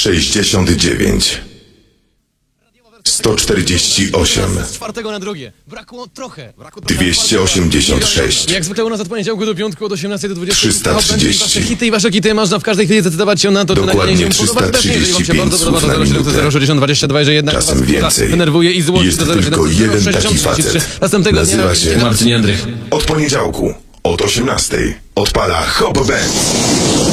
69 148 Z czwartego na drugie. Brakło trochę. 286 Jak zwykle u nas od poniedziałku do piątku od 18 do 20. 330. Wasze hity i wasze kity można w każdej chwili zdecydować się na to, czy Dokładnie nagranie się podoba. Jeżeli wam się bardzo podoba, to 06022, że jednak Czasem was więcej. denerwuje i złości. Jest tylko jeden taki facet. Następnego Nazywa dnia się Marcin Jędrych. Od poniedziałku od 18 odpala Hop Band.